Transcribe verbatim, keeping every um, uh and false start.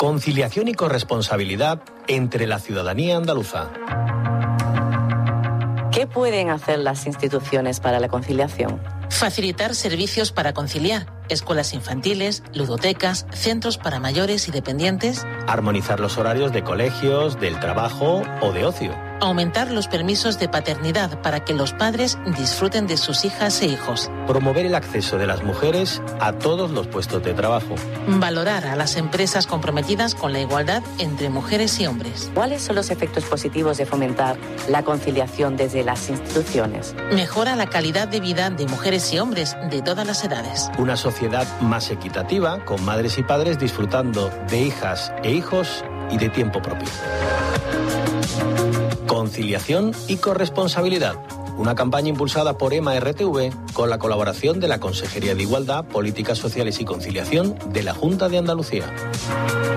Conciliación y corresponsabilidad entre la ciudadanía andaluza. ¿Qué pueden hacer las instituciones para la conciliación? Facilitar servicios para conciliar, escuelas infantiles, ludotecas, centros para mayores y dependientes. Armonizar los horarios de colegios, del trabajo o de ocio. Aumentar los permisos de paternidad para que los padres disfruten de sus hijas e hijos. Promover el acceso de las mujeres a todos los puestos de trabajo. Valorar a las empresas comprometidas con la igualdad entre mujeres y hombres. ¿Cuáles son los efectos positivos de fomentar la conciliación desde las instituciones? Mejora la calidad de vida de mujeres y hombres de todas las edades. Una sociedad más equitativa, con madres y padres disfrutando de hijas e hijos y de tiempo propio. Conciliación y corresponsabilidad. Una campaña impulsada por EMA R T V con la colaboración de la Consejería de Igualdad, Políticas Sociales y Conciliación de la Junta de Andalucía.